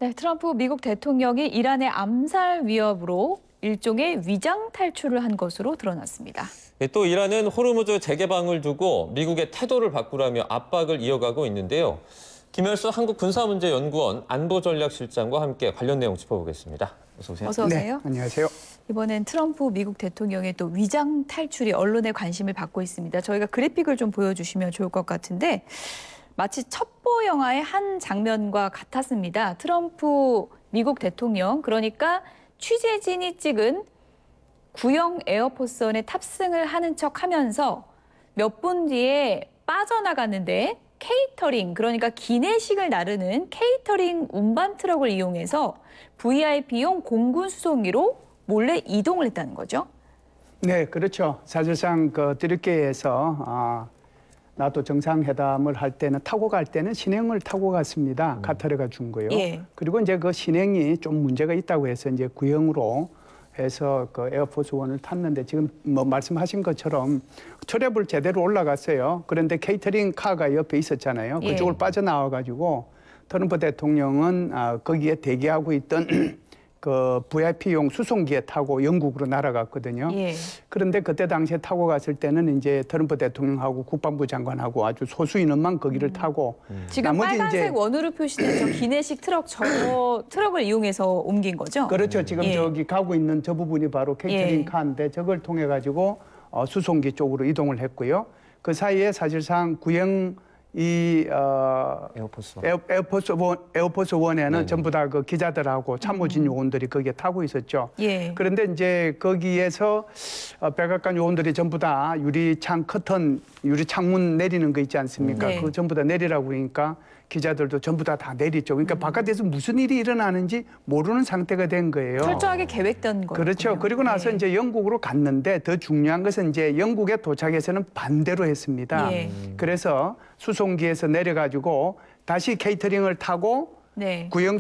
네, 트럼프 미국 대통령이 이란의 암살 위협으로 일종의 위장 탈출을 한 것으로 드러났습니다. 또 이란은 호르무즈 재개방을 두고 미국의 태도를 바꾸라며 압박을 이어가고 있는데요. 김열수 한국군사문제연구원 안보전략실장과 함께 관련 내용 짚어보겠습니다. 어서 오세요. 어서 오세요. 네, 안녕하세요. 이번엔 트럼프 미국 대통령의 또 위장 탈출이 언론의 관심을 받고 있습니다. 저희가 그래픽을 좀 보여주시면 좋을 것 같은데 마치 첩보 영화의 한 장면과 같았습니다. 트럼프 미국 대통령, 그러니까 취재진이 찍은 구형 에어포스원에 탑승을 하는 척하면서 몇 분 뒤에 빠져나갔는데 케이터링, 그러니까 기내식을 나르는 케이터링 운반 트럭을 이용해서 VIP용 공군 수송기로 몰래 이동을 했다는 거죠? 네, 그렇죠. 사실상 그 튀르키예에서 나토 정상회담을 할 때는 타고 갈 때는 신행을 타고 갔습니다. 카타르가 준 거요. 예. 그리고 이제 그 신행이 좀 문제가 있다고 해서 이제 구형으로 해서 그 에어포스 원을 탔는데 지금 뭐 말씀하신 것처럼 트랩을 제대로 올라갔어요. 그런데 케이터링 카가 옆에 있었잖아요. 예. 그쪽을 빠져나와 가지고 트럼프 대통령은 거기에 대기하고 있던 그 VIP용 수송기에 타고 영국으로 날아갔거든요. 예. 그런데 그때 당시에 타고 갔을 때는 이제 트럼프 대통령하고 국방부 장관하고 아주 소수 인원만 거기를 타고 지금 나머지 빨간색 이제 원으로 표시된 저 기내식 트럭, 저 트럭을 이용해서 옮긴 거죠? 그렇죠. 지금 예. 저기 가고 있는 저 부분이 바로 케이터링 예. 카인데 저걸 통해 가지고 수송기 쪽으로 이동을 했고요. 그 사이에 사실상 구형 에어포스 원에는 네네. 전부 다 그 기자들하고 참모진 요원들이 거기에 타고 있었죠. 예. 그런데 이제 거기에서 백악관 요원들이 전부 다 유리창 커튼, 유리창문 내리는 거 있지 않습니까? 네. 그거 전부 다 내리라고 그러니까 기자들도 전부 다 내리죠. 그러니까 바깥에서 무슨 일이 일어나는지 모르는 상태가 된 거예요. 철저하게 계획된 거예요. 그렇죠. 그리고 나서 이제 영국으로 갔는데 더 중요한 것은 이제 영국에 도착해서는 반대로 했습니다. 예. 그래서 수송기에서 내려가지고 다시 케이터링을 타고 네. 구형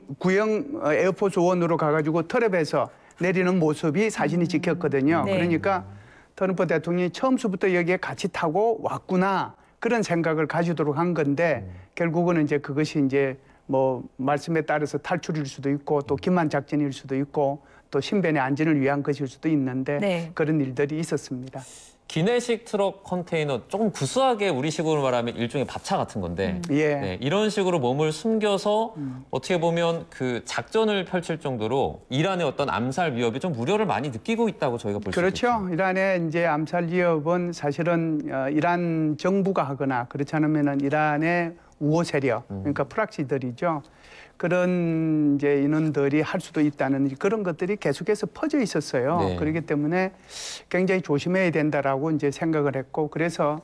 에어포스 원으로 가가지고 트랩에서 내리는 모습이 사진이 찍혔거든요. 네. 그러니까 트럼프 대통령이 처음부터 여기에 같이 타고 왔구나 그런 생각을 가지도록 한 건데 결국은 이제 그것이 이제 뭐 말씀에 따라서 탈출일 수도 있고 또 기만 작전일 수도 있고 또 신변의 안전을 위한 것일 수도 있는데 네. 그런 일들이 있었습니다. 기내식 트럭 컨테이너 조금 구수하게 우리식으로 말하면 일종의 밥차 같은 건데 예. 네, 이런 식으로 몸을 숨겨서 어떻게 보면 그 작전을 펼칠 정도로 이란의 어떤 암살 위협이 좀 우려를 많이 느끼고 있다고 저희가 볼 수 있죠. 그렇죠. 이란의 이제 암살 위협은 사실은 이란 정부가 하거나 그렇지 않으면은 이란의 우호 세력, 그러니까 프락시들이죠. 그런 이제 인원들이 할 수도 있다는 그런 것들이 계속해서 퍼져 있었어요. 네. 그렇기 때문에 굉장히 조심해야 된다라고 이제 생각을 했고 그래서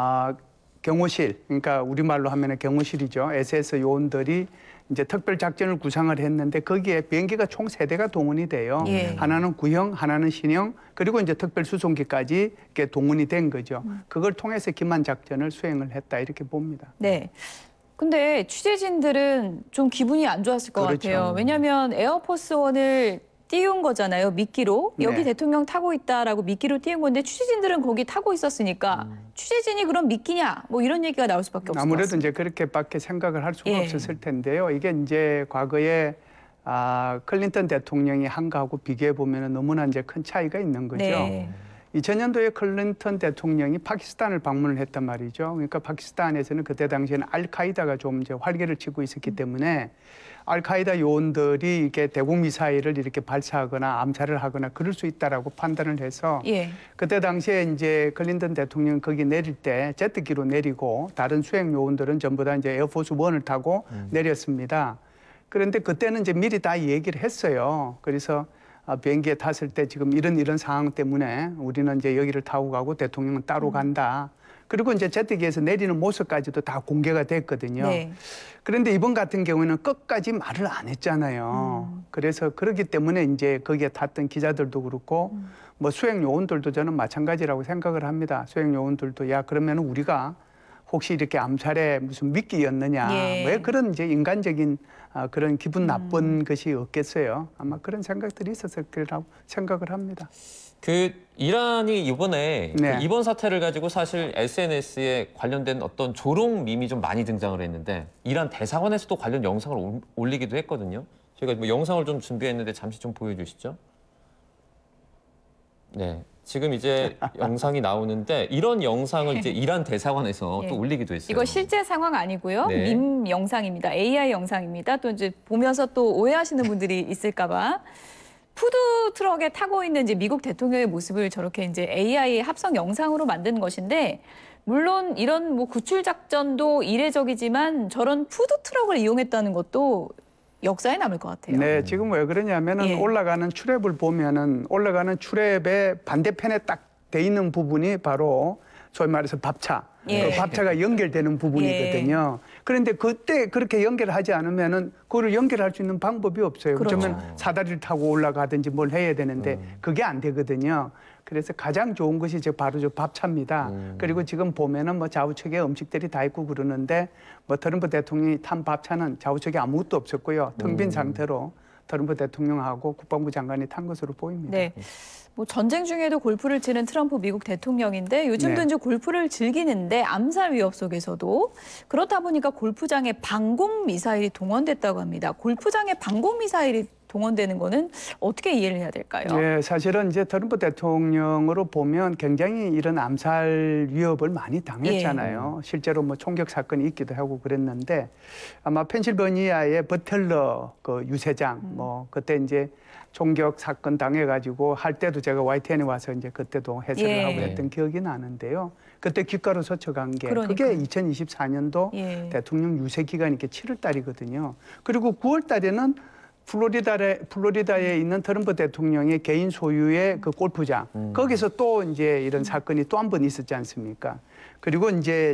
경호실, 그러니까 우리말로 하면은 경호실이죠. SS 요원들이 이제 특별 작전을 구상을 했는데 거기에 비행기가 총 3대가 동원이 돼요. 예. 하나는 구형, 하나는 신형, 그리고 이제 특별 수송기까지 이렇게 동원이 된 거죠. 그걸 통해서 기만 작전을 수행을 했다 이렇게 봅니다. 네. 근데 취재진들은 좀 기분이 안 좋았을 것 그렇죠. 같아요. 왜냐하면 에어포스 원을 띄운 거잖아요, 미끼로. 여기 네. 대통령 타고 있다라고 미끼로 띄운 건데 취재진들은 거기 타고 있었으니까 취재진이 그럼 미끼냐? 뭐 이런 얘기가 나올 수밖에 없을 것 아무래도 같습니다. 이제 그렇게밖에 생각을 할 수가 예. 없었을 텐데요. 이게 이제 과거에 클린턴 대통령이 한 거하고 비교해 보면 너무나 이제 큰 차이가 있는 거죠. 네. 2000년도에 클린턴 대통령이 파키스탄을 방문을 했단 말이죠. 그러니까 파키스탄에서는 그때 당시에는 알카이다가 좀 이제 활개를 치고 있었기 때문에 알카이다 요원들이 이렇게 대공 미사일을 이렇게 발사하거나 암살을 하거나 그럴 수 있다라고 판단을 해서 예. 그때 당시에 이제 클린턴 대통령 거기 내릴 때 제트기로 내리고 다른 수행 요원들은 전부 다 이제 에어포스 원을 타고 내렸습니다. 그런데 그때는 이제 미리 다 얘기를 했어요. 그래서 비행기에 탔을 때 지금 이런 상황 때문에 우리는 이제 여기를 타고 가고 대통령은 따로 간다. 그리고 이제 제트기에서 내리는 모습까지도 다 공개가 됐거든요. 네. 그런데 이번 같은 경우에는 끝까지 말을 안 했잖아요. 그래서 그렇기 때문에 이제 거기에 탔던 기자들도 그렇고 뭐 수행 요원들도 저는 마찬가지라고 생각을 합니다. 수행 요원들도 야 그러면 우리가 혹시 이렇게 암살에 무슨 미끼였느냐. 예. 왜 그런 이제 인간적인 그런 기분 나쁜 것이 없겠어요. 아마 그런 생각들이 있었을 거라고 생각을 합니다. 그 이란이 이번에 네. 그 이번 사태를 가지고 사실 SNS에 관련된 어떤 조롱 밈이 좀 많이 등장을 했는데 이란 대사관에서도 관련 영상을 올리기도 했거든요. 저희가 뭐 영상을 좀 준비했는데 잠시 좀 보여주시죠. 네, 지금 이제 영상이 나오는데 이런 영상을 이제 이란 대사관에서 예. 또 올리기도 했어요. 이거 실제 상황 아니고요. 네. 밈 영상입니다. AI 영상입니다. 또 이제 보면서 또 오해하시는 분들이 있을까 봐. 푸드 트럭에 타고 있는 이제 미국 대통령의 모습을 저렇게 이제 AI 합성 영상으로 만든 것인데 물론 이런 뭐 구출 작전도 이례적이지만 저런 푸드 트럭을 이용했다는 것도 역사에 남을 것 같아요. 네, 지금 왜 그러냐면은 예. 올라가는 트랩을 보면은 올라가는 트랩의 반대편에 딱 돼 있는 부분이 바로 소위 말해서 밥차. 예. 그 밥차가 연결되는 부분이거든요. 그런데 그때 그렇게 연결하지 않으면은 그거를 연결할 수 있는 방법이 없어요. 그렇죠. 그러면 사다리를 타고 올라가든지 뭘 해야 되는데 그게 안 되거든요. 그래서 가장 좋은 것이 바로 저 밥차입니다. 그리고 지금 보면은 뭐 좌우측에 음식들이 다 있고 그러는데 뭐 트럼프 대통령이 탄 밥차는 좌우측에 아무것도 없었고요. 텅 빈 상태로 트럼프 대통령하고 국방부 장관이 탄 것으로 보입니다. 네. 뭐 전쟁 중에도 골프를 치는 트럼프 미국 대통령인데 요즘도 네. 이제 골프를 즐기는데 암살 위협 속에서도 그렇다 보니까 골프장에 방공 미사일이 동원됐다고 합니다. 골프장에 방공 미사일이 동원되는 거는 어떻게 이해를 해야 될까요? 예, 사실은 이제 트럼프 대통령으로 보면 굉장히 이런 암살 위협을 많이 당했잖아요. 실제로 뭐 총격 사건이 있기도 하고 그랬는데 아마 펜실베니아의 버틀러 그 유세장 뭐 그때 이제 총격 사건 당해가지고 할 때도 제가 YTN에 와서 이제 그때도 해설을 예. 하고 했던 기억이 나는데요. 그때 귓가로 서쳐간 게 그러니까요. 그게 2024년도 예. 대통령 유세 기간이 이게 7월 달이거든요. 그리고 9월 달에는 플로리다에 있는 트럼프 대통령의 개인 소유의 그 골프장 거기서 또 이제 이런 사건이 또 한 번 있었지 않습니까? 그리고 이제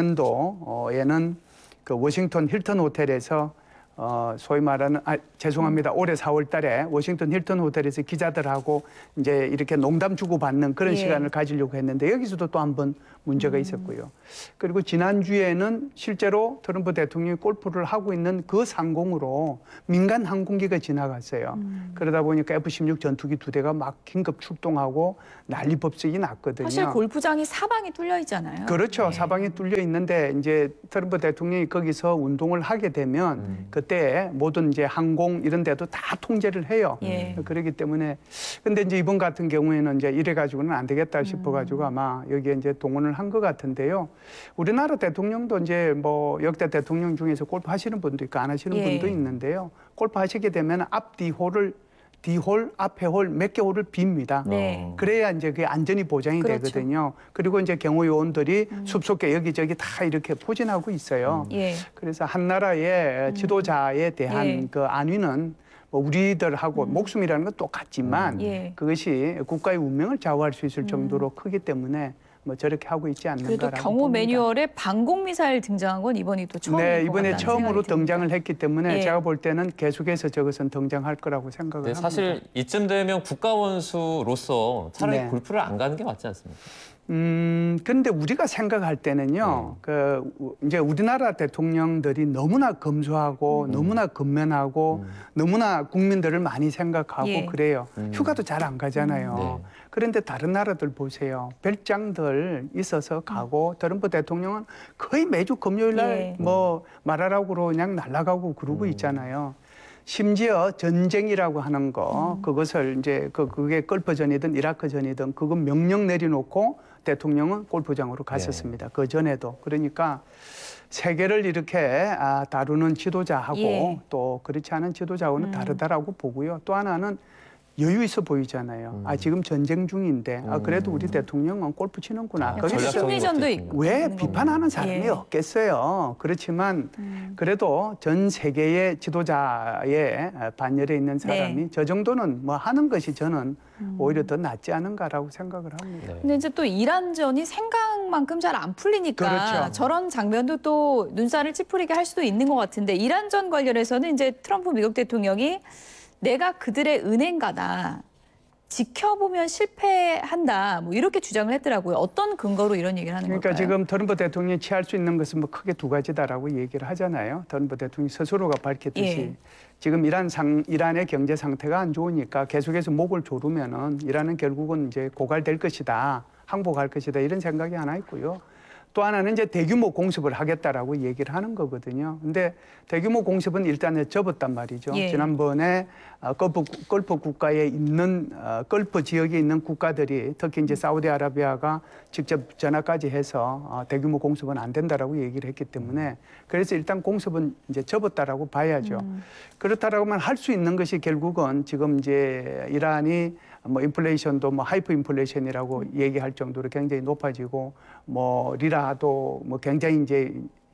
작년도에는 그 워싱턴 힐튼 호텔에서 소위 말하는 죄송합니다. 올해 4월 달에 워싱턴 힐튼 호텔에서 기자들하고 이제 이렇게 농담 주고받는 그런 예. 시간을 가지려고 했는데 여기서도 또 한 번 문제가 있었고요. 그리고 지난주에는 실제로 트럼프 대통령이 골프를 하고 있는 그 상공으로 민간 항공기가 지나갔어요. 그러다 보니까 F-16 전투기 2대가 막 긴급 출동하고 난리법석이 났거든요. 사실 골프장이 사방이 뚫려 있잖아요. 그렇죠. 네. 사방이 뚫려 있는데 이제 트럼프 대통령이 거기서 운동을 하게 되면 그때 모든 이제 항공 이런 데도 다 통제를 해요. 예. 그렇기 때문에 근데 이제 이번 같은 경우에는 이제 이래 가지고는 안 되겠다 싶어 가지고 아마 여기에 이제 동원을 한 것 같은데요. 우리나라 대통령도 이제 뭐 역대 대통령 중에서 골프 하시는 분도 있고 안 하시는 예. 분도 있는데요. 골프 하시게 되면 앞 D홀, 앞에 홀 몇 개 홀을 빕니다. 네. 그래야 이제 그게 안전이 보장이 그렇죠. 되거든요. 그리고 이제 경호 요원들이 숲속에 여기저기 다 이렇게 포진하고 있어요. 예. 그래서 한 나라의 지도자에 대한 예. 그 안위는 뭐 우리들하고 목숨이라는 건 똑같지만 예. 그것이 국가의 운명을 좌우할 수 있을 정도로 크기 때문에 뭐 저렇게 하고 있지 그래도 않는가라고 경호 봅니다. 매뉴얼에 방공 미사일 등장한 건 이번이 또 처음인 네, 것 이번에 같다는 처음으로 생각이 듭니다. 등장을 했기 때문에 예. 제가 볼 때는 계속해서 저것은 등장할 거라고 생각을 네, 합니다. 사실 이쯤 되면 국가원수로서 차라리 네. 골프를 안 가는 게 맞지 않습니까? 근데 우리가 생각할 때는요, 이제 우리나라 대통령들이 너무나 검소하고 너무나 근면하고 너무나 국민들을 많이 생각하고 예. 그래요. 휴가도 잘 안 가잖아요. 네. 그런데 다른 나라들 보세요. 별장들 있어서 가고 트럼프 대통령은 거의 매주 금요일 날 예. 뭐 말하라고 그냥 날아가고 그러고 있잖아요. 심지어 전쟁이라고 하는 거 그것을 이제 그게 걸프전이든 이라크전이든 그건 명령 내려놓고 대통령은 골프장으로 갔었습니다. 그 전에도. 그러니까 세계를 이렇게 다루는 지도자하고 예. 또 그렇지 않은 지도자하고는 다르다라고 보고요. 또 하나는 여유 있어 보이잖아요. 지금 전쟁 중인데 그래도 우리 대통령은 골프 치는구나. 아, 약간 전략적인 심리전도 것도 있고. 왜 있는 비판하는 거군요. 사람이 예. 없겠어요. 그렇지만 그래도 전 세계의 지도자의 반열에 있는 사람이 네. 저 정도는 뭐 하는 것이 저는 오히려 더 낫지 않은가라고 생각을 합니다. 네. 근데 이제 또 이란전이 생각만큼 잘 안 풀리니까 그렇죠. 저런 장면도 또 눈살을 찌푸리게 할 수도 있는 것 같은데 이란전 관련해서는 이제 트럼프 미국 대통령이 내가 그들의 은행가다. 지켜보면 실패한다. 뭐 이렇게 주장을 했더라고요. 어떤 근거로 이런 얘기를 하는 그러니까 걸까요? 지금 트럼프 대통령이 취할 수 있는 것은 뭐 크게 두 가지다라고 얘기를 하잖아요. 트럼프 대통령이 스스로가 밝혔듯이 예. 지금 이란의 경제 상태가 안 좋으니까 계속해서 목을 조르면은 이란은 결국은 이제 고갈될 것이다, 항복할 것이다 이런 생각이 하나 있고요. 또 하나는 이제 대규모 공습을 하겠다라고 얘기를 하는 거거든요. 근데 대규모 공습은 일단은 접었단 말이죠. 예. 지난번에 걸프 국가에 있는 걸프 지역에 있는 국가들이 특히 이제 사우디아라비아가 직접 전화까지 해서 대규모 공습은 안 된다라고 얘기를 했기 때문에 그래서 일단 공습은 이제 접었다라고 봐야죠. 그렇다라고만 할 수 있는 것이 결국은 지금 이제 이란이 뭐 인플레이션도 뭐 하이퍼 인플레이션이라고 얘기할 정도로 굉장히 높아지고 뭐 리라도 뭐 굉장히 이제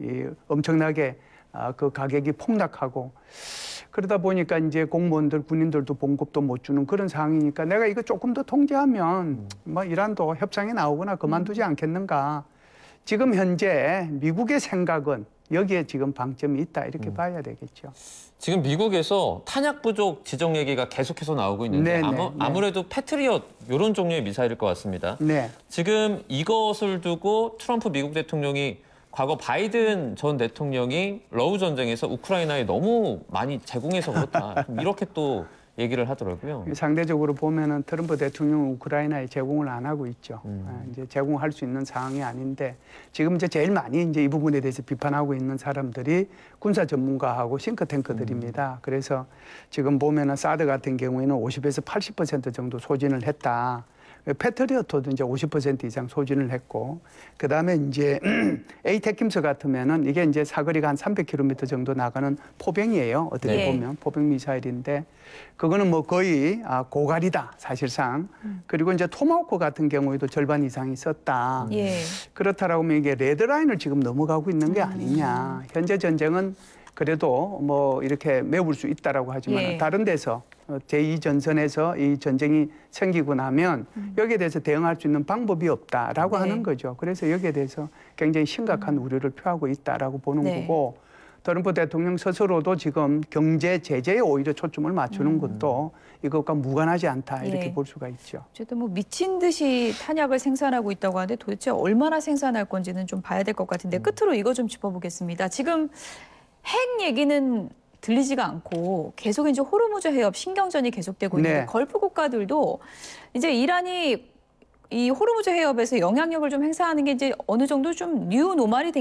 엄청나게 그 가격이 폭락하고 그러다 보니까 이제 공무원들 군인들도 봉급도 못 주는 그런 상황이니까 내가 이거 조금 더 통제하면 뭐 이란도 협상에 나오거나 그만두지 않겠는가. 지금 현재 미국의 생각은 여기에 지금 방점이 있다 이렇게 봐야 되겠죠. 지금 미국에서 탄약 부족 지정 얘기가 계속해서 나오고 있는데 아무래도 패트리엇 이런 종류의 미사일일 것 같습니다. 네. 지금 이것을 두고 트럼프 미국 대통령이 과거 바이든 전 대통령이 러우 전쟁에서 우크라이나에 너무 많이 제공해서 그렇다. 이렇게 또 얘기를 하더라고요. 상대적으로 보면은 트럼프 대통령은 우크라이나에 제공을 안 하고 있죠. 이제 제공할 수 있는 상황이 아닌데 지금 이제 제일 많이 이제 이 부분에 대해서 비판하고 있는 사람들이 군사 전문가하고 싱크탱크들입니다. 그래서 지금 보면은 사드 같은 경우에는 50에서 80% 정도 소진을 했다. 패트리어트도 이제 50% 이상 소진을 했고, 그 다음에 이제 에이테킴스 같으면은 이게 이제 사거리가 한 300km 정도 나가는 포병이에요. 어떻게 네. 보면 포병 미사일인데, 그거는 뭐 거의 고갈이다 사실상. 그리고 이제 토마호크 같은 경우에도 절반 이상이 썼다. 예. 그렇다라고 하면 이게 레드라인을 지금 넘어가고 있는 게 아니냐. 현재 전쟁은 그래도 뭐 이렇게 메울 수 있다라고 하지만 예. 다른 데서 제2전선에서 이 전쟁이 생기고 나면 여기에 대해서 대응할 수 있는 방법이 없다라고 네. 하는 거죠. 그래서 여기에 대해서 굉장히 심각한 우려를 표하고 있다라고 보는 네. 거고 트럼프 대통령 스스로도 지금 경제 제재에 오히려 초점을 맞추는 것도 이것과 무관하지 않다 이렇게 예. 볼 수가 있죠. 어쨌든 뭐 미친 듯이 탄약을 생산하고 있다고 하는데 도대체 얼마나 생산할 건지는 좀 봐야 될 것 같은데 끝으로 이거 좀 짚어보겠습니다. 지금 핵 얘기는 들리지가 않고 계속 이제 호르무즈 해협 신경전이 계속되고 있는데 네. 걸프 국가들도 이제 이란이 이 호르무즈 해협에서 영향력을 좀 행사하는 게 이제 어느 정도 좀 뉴 노멀이 된